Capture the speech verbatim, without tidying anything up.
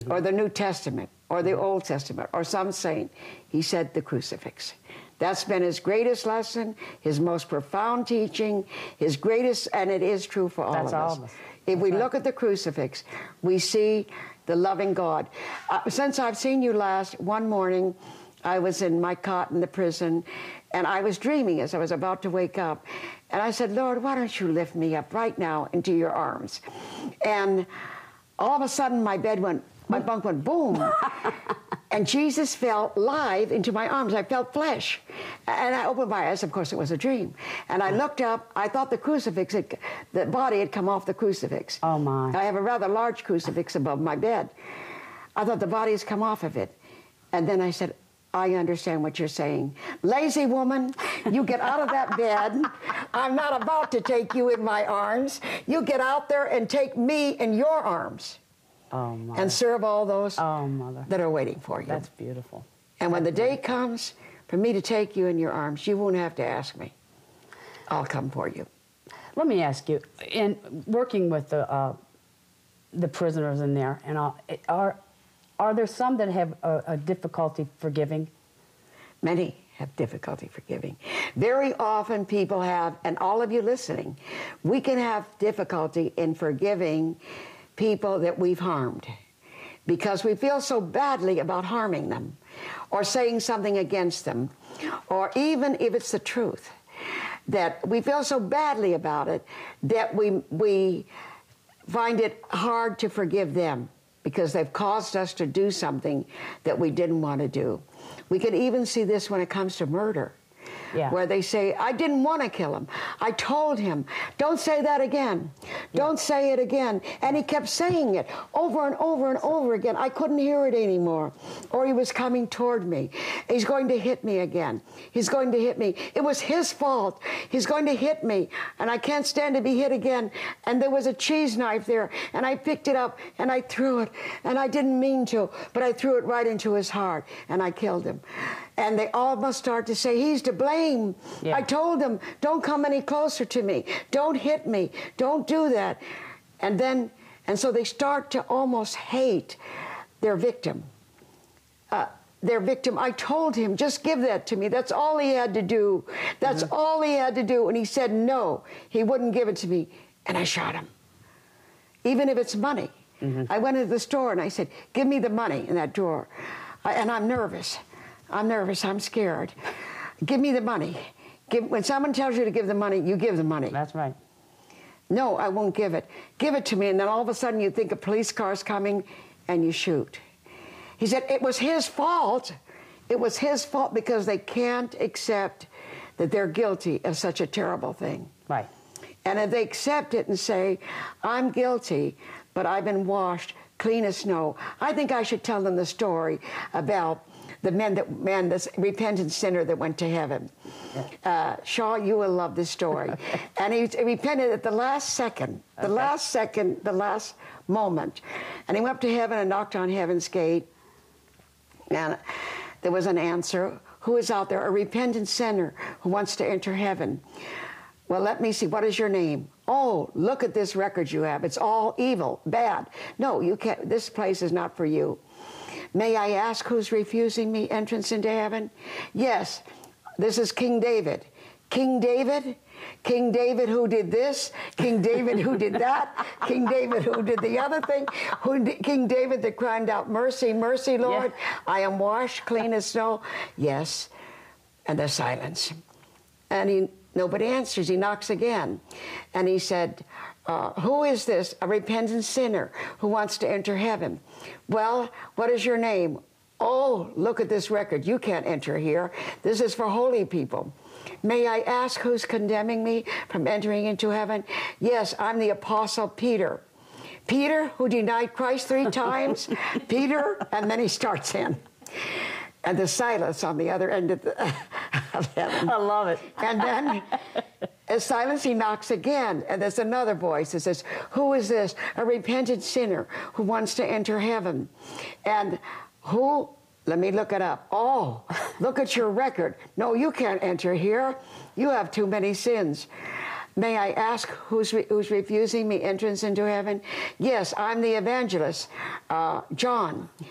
or the New Testament, or the Old Testament, or some saint. He said the crucifix. That's been his greatest lesson, his most profound teaching, his greatest, and it is true for all That's of us. all of us. If That's we right. look at the crucifix, we see the loving God. Uh, since I've seen you last, one morning, I was in my cot in the prison, and I was dreaming as I was about to wake up. And I said, Lord, why don't you lift me up right now into your arms? And all of a sudden, my bed went, my bunk went boom. And Jesus fell live into my arms. I felt flesh. And I opened my eyes. Of course, it was a dream. And I looked up. I thought the crucifix, had, the body had come off the crucifix. Oh, my. I have a rather large crucifix above my bed. I thought the body has come off of it. And then I said, I understand what you're saying. Lazy woman, you get out of that bed. I'm not about to take you in my arms. You get out there and take me in your arms. Oh, my. And serve all those Oh, Mother. that are waiting for you. That's beautiful. And when the day comes for me to take you in your arms, you won't have to ask me. I'll come for you. Let me ask you, in working with the uh, the prisoners in there, and all, are are there some that have a, a difficulty forgiving? Many have difficulty forgiving. Very often people have, and all of you listening, we can have difficulty in forgiving people that we've harmed because we feel so badly about harming them or saying something against them, or even if it's the truth, that we feel so badly about it that we, we find it hard to forgive them because they've caused us to do something that we didn't want to do. We can even see this when it comes to murder. Yeah. Where they say, I didn't want to kill him. I told him, don't say that again. Yeah. Don't say it again. And he kept saying it over and over and over again. I couldn't hear it anymore. Or he was coming toward me. He's going to hit me again. He's going to hit me. It was his fault. He's going to hit me. And I can't stand to be hit again. And there was a cheese knife there. And I picked it up and I threw it. And I didn't mean to, but I threw it right into his heart. And I killed him. And they all must start to say, he's to blame. Yeah. I told him, don't come any closer to me. Don't hit me. Don't do that. And then, and so they start to almost hate their victim. Uh, their victim, I told him, just give that to me. That's all he had to do. That's mm-hmm. all he had to do. And he said no, he wouldn't give it to me. And I shot him. Even if it's money. Mm-hmm. I went into the store and I said, give me the money in that drawer. I, and I'm nervous. I'm nervous, I'm scared. Give me the money. Give, when someone tells you to give the money, you give the money. That's right. No, I won't give it. Give it to me, and then all of a sudden you think a police car's coming, and you shoot. He said, it was his fault. It was his fault because they can't accept that they're guilty of such a terrible thing. Right. And if they accept it and say, I'm guilty, but I've been washed clean as snow, I think I should tell them the story about the man, that, man, this repentant sinner that went to heaven. Uh, Shaw, you will love this story. And he, he repented at the last second, the okay. last second, the last moment. And he went up to heaven and knocked on heaven's gate. And there was an answer. Who is out there? A repentant sinner who wants to enter heaven. Well, let me see. What is your name? Oh, look at this record you have. It's all evil, bad. No, you can't. This place is not for you. May I ask who's refusing me entrance into heaven? Yes, this is King David. King David? King David who did this, King David who did that, King David who did the other thing, who did, King David that cried out, mercy, mercy, Lord, yeah. I am washed clean as snow. Yes, and there's silence. And he, nobody answers. He knocks again. And he said, uh, who is this? A repentant sinner who wants to enter heaven. Well, what is your name? Oh, look at this record. You can't enter here. This is for holy people. May I ask who's condemning me from entering into heaven? Yes, I'm the Apostle Peter. Peter, who denied Christ three times. Peter, and then he starts in. And the silence on the other end of, the, of heaven. I love it. And then, as silence, he knocks again. And there's another voice that says, who is this? A repentant sinner who wants to enter heaven. And who? Let me look it up. Oh, look at your record. No, you can't enter here. You have too many sins. May I ask who's, re who's refusing me entrance into heaven? Yes, I'm the evangelist, uh, John.